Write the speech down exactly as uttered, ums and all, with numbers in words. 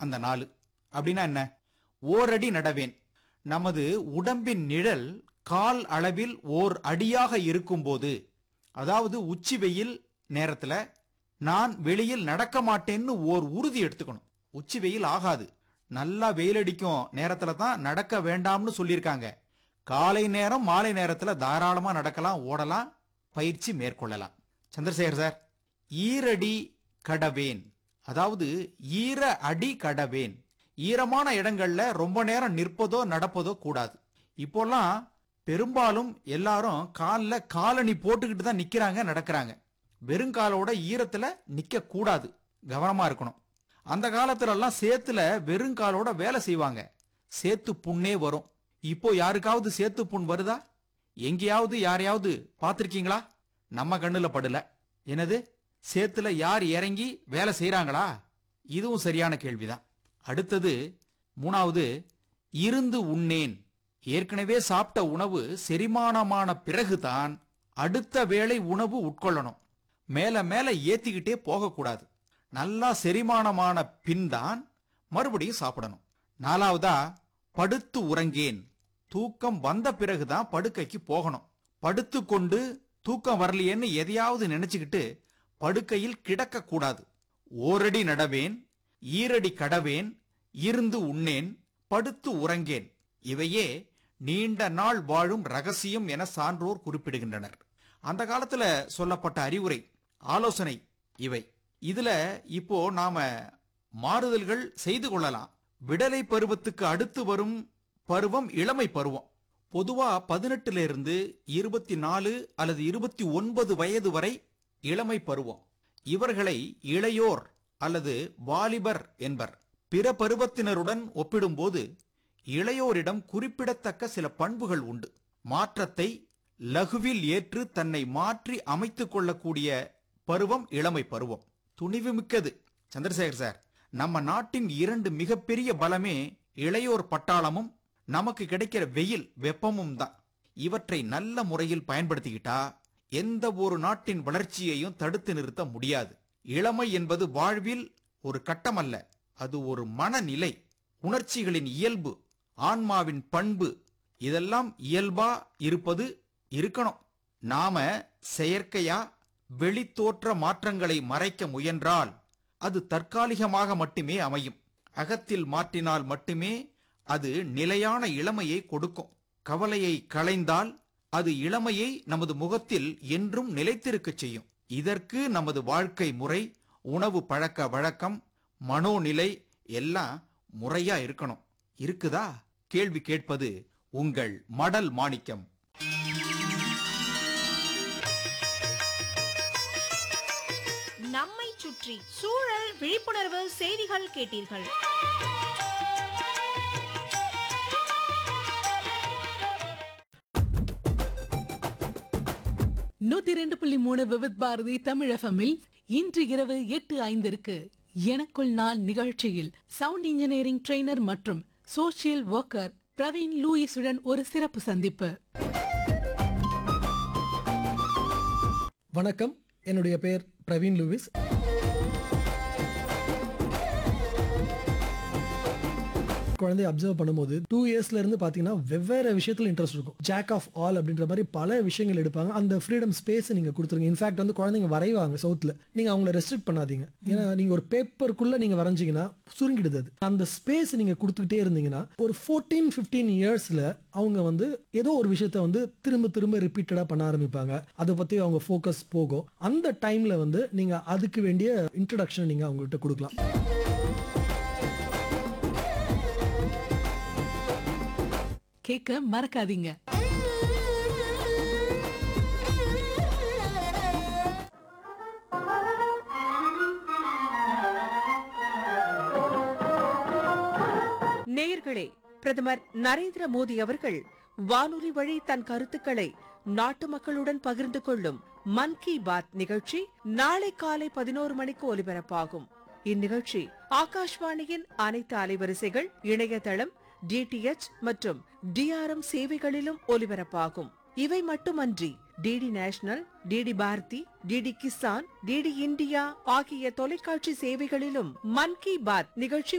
அந்த நாலு. அப்படின்னா என்ன? ஓரடி நடவேன். நமது உடம்பின் நிழல் கால் அளவில் ஓர் அடியாக இருக்கும்போது, அதாவது உச்சி வெயில் நேரத்துல நான் வெளியில் நடக்க மாட்டேன்னு ஓர் உறுதி எடுத்துக்கணும். உச்சி வெயில் ஆகாது, நல்லா வெயிலடிக்கும் நேரத்துல தான் நடக்க வேண்டாம்னு சொல்லியிருக்காங்க. காலை நேரம் மாலை நேரத்துல தாராளமா நடக்கலாம், ஓடலாம், பயிற்சி மேற்கொள்ளலாம். சந்திரசேகர் சார், ஈரடி கடவேன், அதாவது ஈர அடி கடவேன். ஈரமான இடங்கள்ல ரொம்ப நேரம் நிற்பதோ நடப்பதோ கூடாது. இப்போல்லாம் பெரும்பாலும் எல்லாரும் கால்ல காலணி போட்டுக்கிட்டு தான் நிக்கிறாங்க, நடக்கிறாங்க. வெறுங்காலோட ஈரத்துல நிக்க கூடாது, கவனமா இருக்கணும். அந்த காலத்துல எல்லாம் சேத்துல வெறுங்காலோட வேலை செய்வாங்க, சேத்து புண்ணே வரும். இப்போ யாருக்காவது சேத்து புண் வருதா? எங்கேயாவது யாரையாவது பாத்திருக்கீங்களா? நம்ம கண்ணுல படல. என்னது, சேத்துல யார் இறங்கி வேலை செய்யறாங்களா? இதுவும் சரியான கேள்விதான். அடுத்தது மூணாவது, இருந்து உண்ணேன். ஏற்கனவே சாப்பிட்ட உணவு செரிமானமான பிறகுதான் அடுத்த வேளை உணவு உட்கொள்ளணும். மேல மேல ஏத்திக்கிட்டே போகக்கூடாது. நல்லா செரிமானமான பின் தான் மறுபடியும் சாப்பிடணும். நாலாவதா, படுத்து உறங்கேன். தூக்கம் வந்த பிறகுதான் படுக்கைக்கு போகணும். படுத்து கொண்டு தூக்கம் வரலையேன்னு எதையாவது நினைச்சுக்கிட்டு படுக்கையில் கிடக்க கூடாது. ஓரடி நடவேன், ஈரடி கடவேன், இருந்து உண்ணேன், படுத்து உறங்கேன். இவையே நீண்ட நாள் வாழும் ரகசியம் என சான்றோர் குறிப்பிடுகின்றனர். அந்த காலத்துல சொல்லப்பட்ட அறிவுரை, ஆலோசனை இவை. இதுல இப்போ நாம மாறுதல்கள் செய்து கொள்ளலாம். விடலை பருவத்துக்கு அடுத்து வரும் பருவம் இளமை பருவம். பொதுவா பதினெட்டுல இருந்து இருபத்தி நாலு அல்லது இருபத்தி ஒன்பது வயது வரை இளமை பருவம். இவர்களை இளையோர் அல்லது வாலிபர் என்பர். பிற பருவத்தினருடன் ஒப்பிடும்போது இளையோரிடம் குறிப்பிடத்தக்க சில பண்புகள் உண்டு. மாற்றத்தை லகுவில் ஏற்று தன்னை மாற்றி அமைத்துக் கொள்ளக்கூடிய பருவம் இளமை பருவம். துணிவு மிக்கது. சந்திரசேகர் சார், நம்ம நாட்டின் இரண்டு மிகப்பெரிய பலமே இளையோர் பட்டாளமும் நமக்கு கிடைக்கிற வெயில் வெப்பமும் தான். இவற்றை நல்ல முறையில் பயன்படுத்திக்கிட்டா எந்த ஒரு நாட்டின் வளர்ச்சியையும் தடுத்து நிறுத்த முடியாது. இளமை என்பது வாழ்வில் ஒரு கட்டம் அல்ல, அது ஒரு மனநிலை, உணர்ச்சிகளின் இயல்பு, ஆன்மாவின் பண்பு. இதெல்லாம் இயல்பா இருப்பது இருக்கணும். நாம செயற்கையா வெளித்தோற்ற மாற்றங்களை மறைக்க முயன்றால் அது தற்காலிகமாக மட்டுமே அமையும். அகத்தில் மாற்றினால் மட்டுமே அது நிலையான இளமையை கொடுக்கும். கவலையை களைந்தால் அது இளமையை நமது முகத்தில் என்றும் நிலைத்திருக்கச் செய்யும். இதற்கு நமது வாழ்க்கை முறை, உணவு பழக்க வழக்கம், மனோநிலை எல்லாம் முறையா இருக்கணும். இருக்குதா? கேள்வி கேட்பது உங்கள் மடல் மாணிக்கம். நம்மை சுற்றி சூழல் விழிப்புணர்வு செய்திகள் கேட்டீர்கள். நூத்தி ரெண்டு புள்ளி மூணு விவித் பாரதி தமிழ் எஃப்எம்மில் இன்று இரவு எட்டு ஐந்திற்கு எனக்குள் நான் நிகழ்ச்சியில் சவுண்ட் இன்ஜினியரிங் ட்ரெய்னர் மற்றும் சோசியல் ஒர்க்கர் பிரவீன் லூயிஸுடன் ஒரு சிறப்பு சந்திப்பு. வணக்கம், என்னுடைய பெயர் பிரவீன் லூயிஸ். குழந்தைய அப்சர்வ் பண்ணும்போது டூ இயர்ஸ்ல இருந்து பாத்தீங்கன்னா வெவ்வேறு விஷயத்துல இன்ட்ரெஸ்ட் இருக்கும். ஜாக் ஆஃப் ஆல் அப்படின்ற மாதிரி பல விஷயங்கள் எடுப்பாங்க. அந்த ஃப்ரீடம் ஸ்பேஸ் நீங்க கொடுத்துருங்க. இன்ஃபேக்ட் வந்து குழந்தைங்க வரைவாங்க சவுத்துல, நீங்க அவங்கள ரெஸ்ட்ரிக்ட் பண்ணாதீங்க. ஏன்னா நீங்க ஒரு பேப்பருக்குள்ள நீங்க வரைஞ்சீங்கன்னா சுருங்கிடுது. அது அந்த ஸ்பேஸ் நீங்க கொடுத்துக்கிட்டே இருந்தீங்கன்னா ஒரு ஃபோர்டீன் ஃபிஃப்டீன் இயர்ஸ்ல அவங்க வந்து ஏதோ ஒரு விஷயத்த வந்து திரும்ப திரும்ப ரிப்பீட்டடா பண்ண ஆரம்பிப்பாங்க. அதை பத்தி அவங்க ஃபோக்கஸ் போகும். அந்த டைம்ல வந்து நீங்க அதுக்கு வேண்டிய இன்ட்ரடக்ஷன் நீங்க அவங்ககிட்ட கொடுக்கலாம். கேட்க மறக்காதீங்க. நேயர்களே, பிரதமர் நரேந்திர மோடி அவர்கள் வானொலி வழி தன் கருத்துக்களை நாட்டு மக்களுடன் பகிர்ந்து கொள்ளும் மன் கி பாத் நிகழ்ச்சி நாளை காலை பதினோரு மணிக்கு ஒலிபரப்பாகும். இந்நிகழ்ச்சி ஆகாஷ்வாணியின் அனைத்து அலைவரிசைகள், இணையதளம், டிடிஎச் மற்றும் டிஆர்எம் சேவைகளிலும் ஒலிபரப்பாகும். இவை மட்டுமன்றி DD national, DD Bharathi, DD Kisan, DD India ஆகிய தொலைக்காட்சி சேவைகளிலும் மன் கி பாத் நிகழ்ச்சி